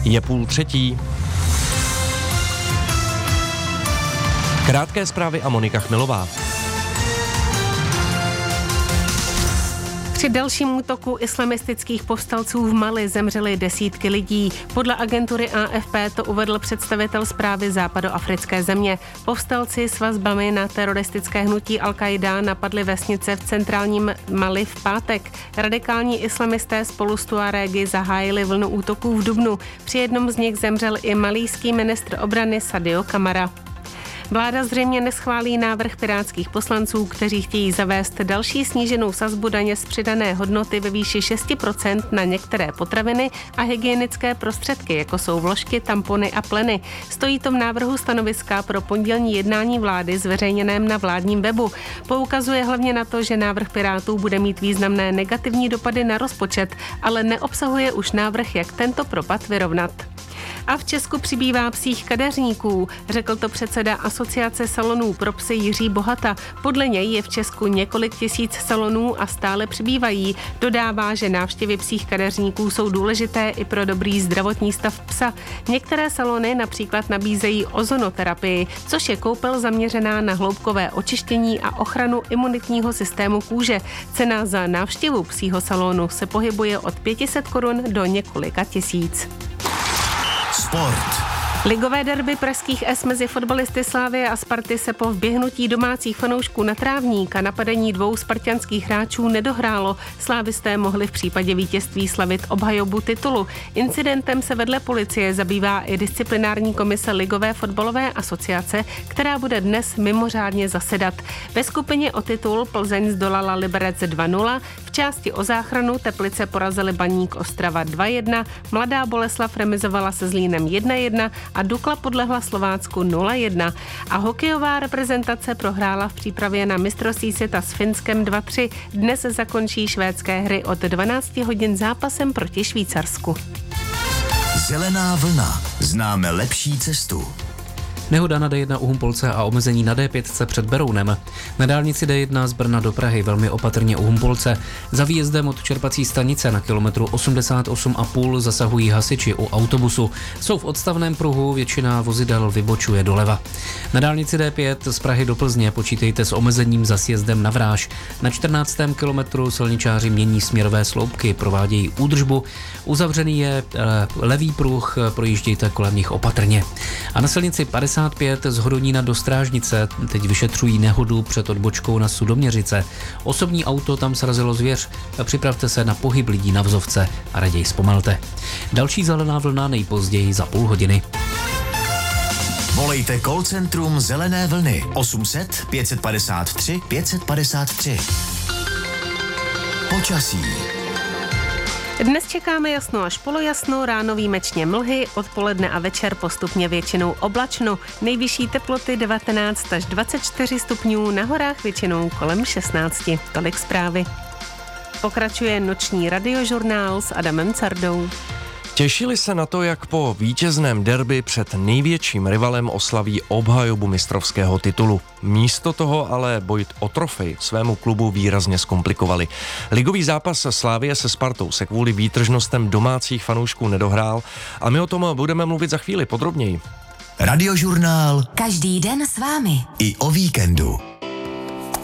Je 2:30. Krátké zprávy a Monika Chmilová. Při dalším útoku islamistických povstalců v Mali zemřely desítky lidí. Podle agentury AFP to uvedl představitel zprávy západoafrické země. Povstalci s vazbami na teroristické hnutí Al-Qaida napadli vesnice v centrálním Mali v pátek. Radikální islamisté spolu s Tuarégy zahájili vlnu útoků v dubnu. Při jednom z nich zemřel i malijský ministr obrany Sadio Kamara. Vláda zřejmě neschválí návrh pirátských poslanců, kteří chtějí zavést další sníženou sazbu daně z přidané hodnoty ve výši 6% na některé potraviny a hygienické prostředky, jako jsou vložky, tampony a pleny. Stojí to v návrhu stanoviska pro pondělní jednání vlády zveřejněném na vládním webu. Poukazuje hlavně na to, že návrh Pirátů bude mít významné negativní dopady na rozpočet, ale neobsahuje už návrh, jak tento propad vyrovnat. A v Česku přibývá psích kadeřníků, řekl to předseda Asociace salonů pro psy Jiří Bohata. Podle něj je v Česku několik tisíc salonů a stále přibývají. Dodává, že návštěvy psích kadeřníků jsou důležité i pro dobrý zdravotní stav psa. Některé salony například nabízejí ozonoterapii, což je koupel zaměřená na hloubkové očištění a ochranu imunitního systému kůže. Cena za návštěvu psího salonu se pohybuje od 500 korun do několika tisíc. Sport. Ligové derby pražských S mezi fotbalisty Slavie a Sparty se po vběhnutí domácích fanoušků na trávník a napadení dvou spartanských hráčů nedohrálo. Slávisté mohli v případě vítězství slavit obhajobu titulu. Incidentem se vedle policie zabývá i disciplinární komise Ligové fotbalové asociace, která bude dnes mimořádně zasedat. Ve skupině o titul Plzeň zdolala Liberec 2-0, v části o záchranu Teplice porazili Baník Ostrava 2-1, Mladá Boleslav remizovala se Zlínem 1-1 a Dukla podlehla Slovácku 0-1 a hokejová reprezentace prohrála v přípravě na mistrovství světa s Finskem 2-3. Dnes zakončí švédské hry od 12 hodin zápasem proti Švýcarsku. Zelená vlna. Známe lepší cestu. Nehoda na D1 u Humpolce a omezení na D5 před Berounem. Na dálnici D1 z Brna do Prahy velmi opatrně u Humpolce. Za výjezdem od čerpací stanice na kilometru 88,5 zasahují hasiči u autobusu. Jsou v odstavném pruhu, většina vozidel vybočuje doleva. Na dálnici D5 z Prahy do Plzně počítejte s omezením za sjezdem na Vráž. Na 14. kilometru silničáři mění směrové sloupky, provádějí údržbu. Uzavřený je levý pruh, projíždějte kolem nich opatrně. A na silnici 55 z Hodonína do Strážnice teď vyšetřují nehodu před odbočkou na Sudoměřice. Osobní auto tam srazilo zvěř. Připravte se na pohyb lidí na vozovce a raději zpomalte. Další zelená vlna nejpozději za půl hodiny. Volejte call centrum Zelené vlny 800 553 553. Počasí. Dnes čekáme jasno až polojasno, ráno výjimečně mlhy, odpoledne a večer postupně většinou oblačno. Nejvyšší teploty 19 až 24 stupňů, na horách většinou kolem 16. Tolik zprávy. Pokračuje noční radiožurnál s Adamem Cardou. Těšili se na to, jak po vítězném derby před největším rivalem oslaví obhajobu mistrovského titulu. Místo toho ale boj o trofej svému klubu výrazně zkomplikovali. Ligový zápas Slavie se Spartou se kvůli výtržnostem domácích fanoušků nedohrál a my o tom budeme mluvit za chvíli podrobněji. Radiožurnál. Každý den s vámi. I o víkendu.